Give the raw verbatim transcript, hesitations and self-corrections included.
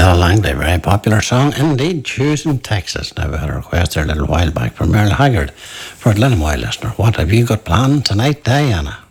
Ella Langley, very popular song indeed. Choosing Texas. Now we had a request there a little while back from Merle Haggard for a Glenmoy listener. What have you got planned tonight, Diana?